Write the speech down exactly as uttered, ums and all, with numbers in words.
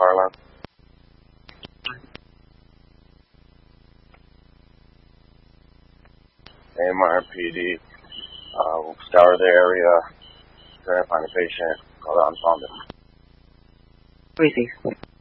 Harlan. A M R P D. Uh, we'll scour the area, try to find a patient, call out and found it. Three six.